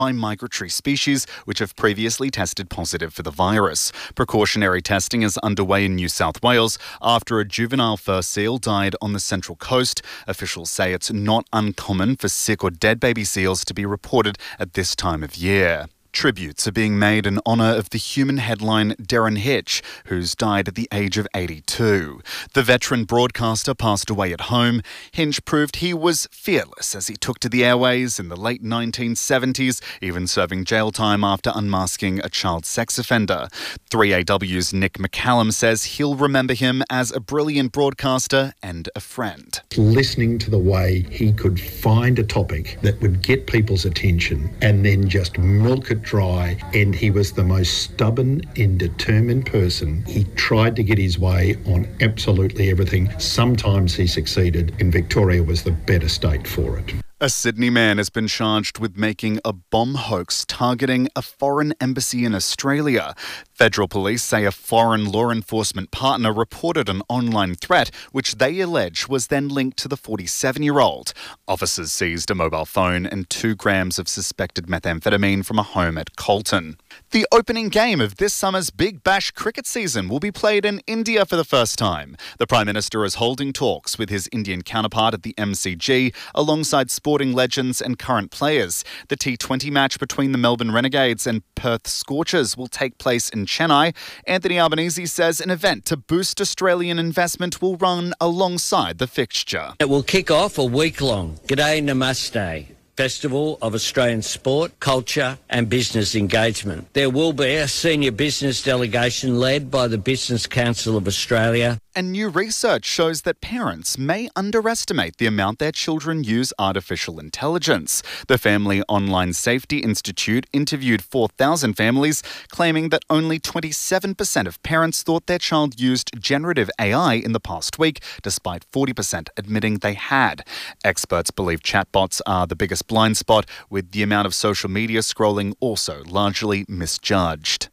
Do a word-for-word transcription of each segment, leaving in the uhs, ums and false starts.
by migratory species which have previously tested positive for the virus. Precautionary testing is underway in New South Wales after a juvenile fur seal died on the Central Coast. Officials say it's not uncommon for sick or dead baby seals to be reported at this time of year. Tributes are being made in honour of the human headline Derryn Hinch, who's died at the age of eighty-two. The veteran broadcaster passed away at home. Hinch proved he was fearless as he took to the airways in the late nineteen seventies, even serving jail time after unmasking a child sex offender. three A W's Nick McCallum says he'll remember him as a brilliant broadcaster and a friend. Listening to the way he could find a topic that would get people's attention and then just milk it dry, and he was the most stubborn and determined person. He tried to get his way on absolutely everything. Sometimes he succeeded, and Victoria was the better state for it. A Sydney man has been charged with making a bomb hoax targeting a foreign embassy in Australia. Federal police say a foreign law enforcement partner reported an online threat, which they allege was then linked to the forty-seven-year-old. Officers seized a mobile phone and two grams of suspected methamphetamine from a home at Colton. The opening game of this summer's Big Bash cricket season will be played in India for the first time. The Prime Minister is holding talks with his Indian counterpart at the M C G, alongside sporting legends and current players. The T twenty match between the Melbourne Renegades and Perth Scorchers will take place in Chennai. Anthony Albanese says an event to boost Australian investment will run alongside the fixture. It will kick off a week-long G'day Namaste Festival of Australian sport, culture and business engagement. There will be a senior business delegation led by the Business Council of Australia. And new research shows that parents may underestimate the amount their children use artificial intelligence. The Family Online Safety Institute interviewed four thousand families, claiming that only twenty-seven percent of parents thought their child used generative A I in the past week, despite forty percent admitting they had. Experts believe chatbots are the biggest blind spot, with the amount of social media scrolling also largely misjudged.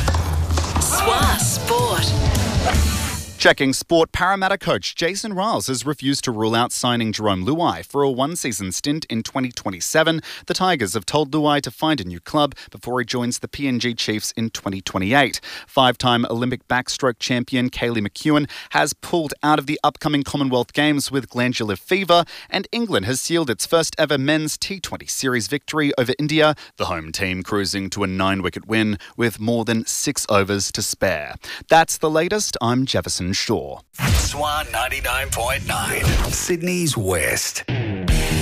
S W A Sport. Checking sport, Parramatta coach Jason Riles has refused to rule out signing Jarome Luai for a one-season stint in twenty twenty-seven. The Tigers have told Luai to find a new club before he joins the P N G Chiefs in twenty twenty-eight. Five-time Olympic backstroke champion Kaylee McEwen has pulled out of the upcoming Commonwealth Games with glandular fever, and England has sealed its first-ever men's T twenty Series victory over India, the home team cruising to a nine-wicket win with more than six overs to spare. That's the latest. I'm Jefferson Shaw. S W A ninety-nine point nine, Sydney's West.